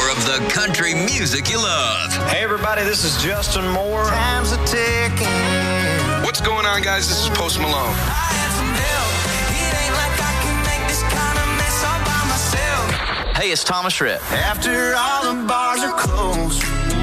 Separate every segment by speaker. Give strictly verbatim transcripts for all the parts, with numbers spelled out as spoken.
Speaker 1: more of the country music you love.
Speaker 2: Hey everybody, this is Justin Moore.
Speaker 3: Time's a ticking.
Speaker 4: What's going on, guys? This is Post Malone.
Speaker 3: I had some help. It ain't like I can make this kind of mess all by myself.
Speaker 5: Hey, it's Thomas Rhett.
Speaker 3: After all the bars are closed,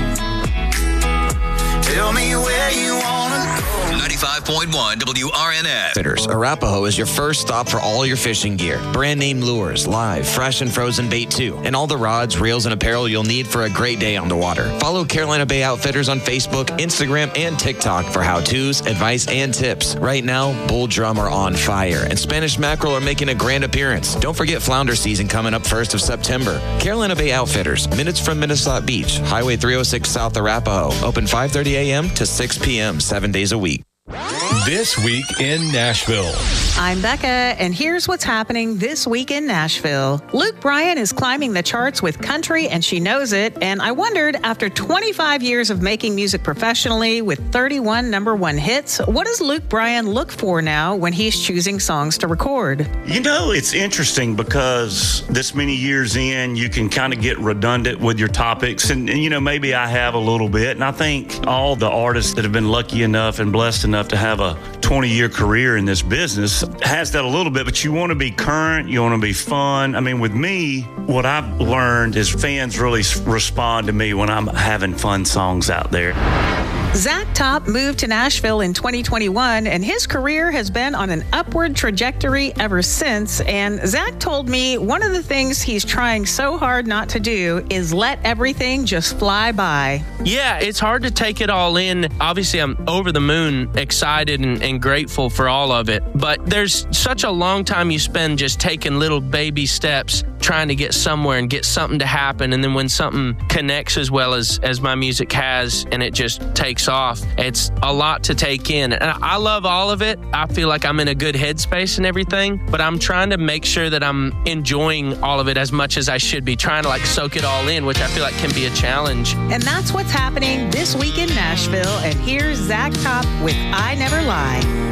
Speaker 3: tell me where you wanna go.
Speaker 1: ninety-five point one W R N F.
Speaker 6: Fitters. Arapahoe is your first stop for all your fishing gear. Brand name lures, live, fresh, and frozen bait too. And all the rods, reels, and apparel you'll need for a great day on the water. Follow Carolina Bay Outfitters on Facebook, Instagram, and TikTok for how-tos, advice, and tips. Right now, bull drum are on fire, and Spanish mackerel are making a grand appearance. Don't forget flounder season coming up first of September. Carolina Bay Outfitters, minutes from Minnesota Beach, Highway three oh six South Arapahoe. Open five thirty a.m. to six p.m., seven days a week.
Speaker 7: This week in Nashville.
Speaker 8: I'm Becca, and here's what's happening this week in Nashville. Luke Bryan is climbing the charts with country, and she knows it. And I wondered, after twenty-five years of making music professionally with thirty-one number one hits, what does Luke Bryan look for now when he's choosing songs to record?
Speaker 9: You know, it's interesting because this many years in, you can kind of get redundant with your topics. And, and, you know, maybe I have a little bit. And I think all the artists that have been lucky enough and blessed enough to have a twenty-year career in this business has that a little bit, but you want to be current, you want to be fun. I mean, with me, what I've learned is fans really respond to me when I'm having fun songs out there.
Speaker 8: Zach Top moved to Nashville in twenty twenty-one, and his career has been on an upward trajectory ever since. And Zach told me one of the things he's trying so hard not to do is let everything just fly by.
Speaker 10: Yeah, it's hard to take it all in. Obviously, I'm over the moon excited and, and grateful for all of it. But there's such a long time you spend just taking little baby steps, trying to get somewhere and get something to happen. And then when something connects as well as, as my music has, and it just takes off, it's a lot to take in. And I love all of it. I feel like I'm in a good headspace and everything, but I'm trying to make sure that I'm enjoying all of it as much as I should be, trying to like soak it all in, which I feel like can be a challenge.
Speaker 8: And that's what's happening this week in Nashville. And here's Zach Top with I Never Lie.